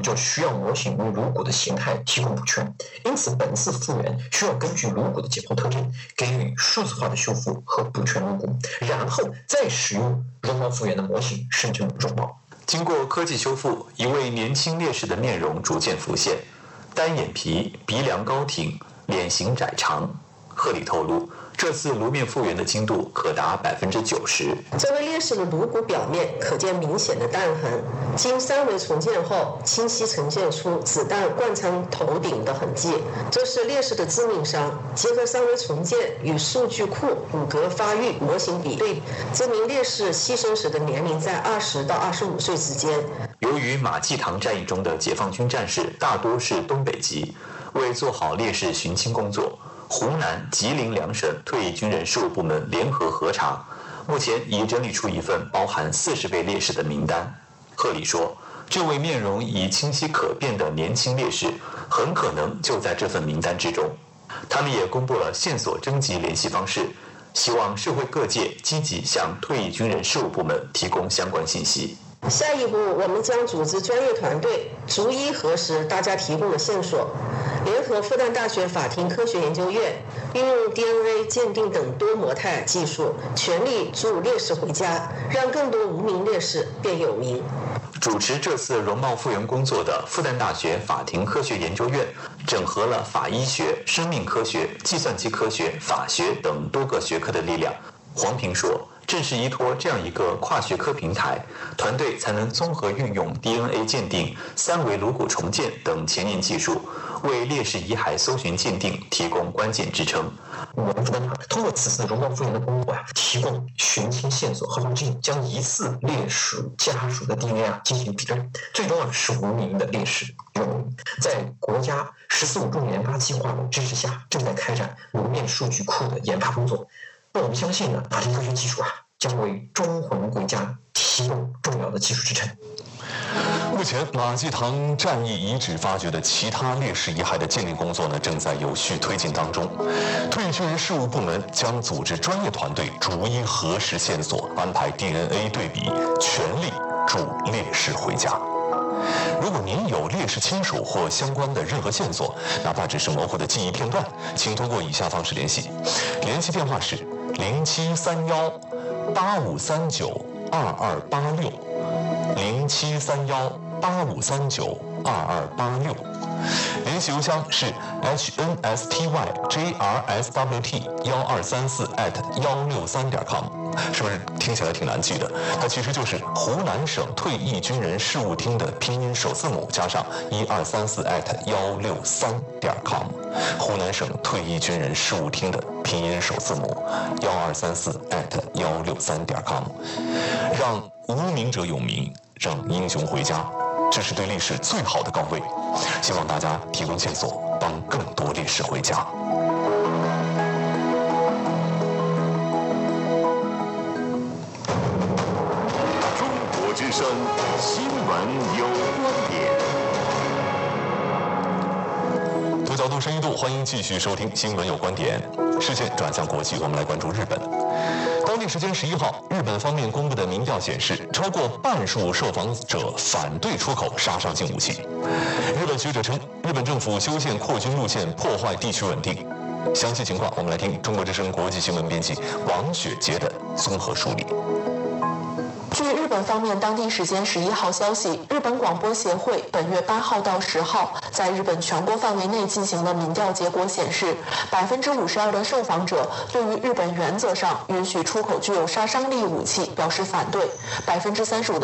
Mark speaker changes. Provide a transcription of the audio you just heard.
Speaker 1: 就需要模型为颅骨的形态提供补全，因此本次复原需要根据颅骨的解剖特征给予数字化的修复和补全颅骨，然后再使用容貌复原的模型生成容貌。
Speaker 2: 经过科技修复，一位年轻烈士的面容逐渐浮现，单眼皮，鼻梁高挺，脸型窄长。贺礼透露，这次颅面复原的精度可达90%。
Speaker 3: 这位烈士的颅骨表面可见明显的弹痕，经3维重建后，清晰呈现出子弹贯穿头顶的痕迹。这是烈士的致命伤。结合3维重建与数据库骨骼发育模型比对，证明烈士牺牲时的年龄在20到25岁之间。
Speaker 2: 由于马济塘战役中的解放军战士大多是东北籍，为做好烈士寻亲工作，湖南、吉林两省退役军人事务部门联合核查，目前已整理出一份包含40位烈士的名单。贺礼说，这位面容已清晰可辨的年轻烈士很可能就在这份名单之中。他们也公布了线索征集联系方式，希望社会各界积极向退役军人事务部门提供相关信息。
Speaker 3: 下一步，我们将组织专业团队逐一核实大家提供的线索，联合复旦大学法庭科学研究院，运用 DNA 鉴定等多模态技术，全力助烈士回家，让更多无名烈士变有名。
Speaker 2: 主持这次容貌复原工作的复旦大学法庭科学研究院，整合了法医学、生命科学、计算机科学、法学等多个学科的力量。黄平说，正是依托这样一个跨学科平台，团队才能综合运用 DNA 鉴定、3维颅骨重建等前沿技术，为烈士遗骸搜寻鉴定提供关键支撑。
Speaker 1: 我们复旦通过此次容貌复原的工作提供寻亲线索和路径，将疑似烈士家属的 DNA 进行比对，最终使无名的烈士有名。在国家“15重点研发计划”的支持下，正在开展颅面数据库的研发工作。那我们相信法庭科学技术将为忠魂归家提供重要的技术支撑。
Speaker 4: 目前，马济塘战役遗址发掘的其他烈士遗骸的鉴定工作正在有序推进当中。退役军人事务部门将组织专业团队逐一核实线索，安排 DNA 对比，全力助烈士回家。如果您有烈士亲属或相关的任何线索，哪怕只是模糊的记忆片段，请通过以下方式联系。联系电话是073185392286，073185392286。联系邮箱是 hnstyjrswt1234@163.com， 是不是听起来挺难记的？它其实就是湖南省退役军人事务厅的拼音首字母加上1234@163.com， 湖南省退役军人事务厅的拼音首字母1234@163.com， 让无名者有名，让英雄回家。这是对烈士最好的告慰，希望大家提供线索，帮更多烈士回家。
Speaker 5: 中国之声新闻有观点。
Speaker 4: 多角度、深一度，欢迎继续收听《新闻有观点》。视线转向国际，我们来关注日本。当地时间11号，日本方面公布的民调显示，超过半数受访者反对出口杀伤性武器。日本学者称，日本政府修宪扩军路线破坏地区稳定。详细情况，我们来听中国之声国际新闻编辑王雪杰的综合梳理。
Speaker 6: 据日本方面当地时间11号消息，日本广播协会本月8号到10号在日本全国范围内进行的民调结果显示，52%的受访者对于日本原则上允许出口具有杀伤力武器表示反对，35%的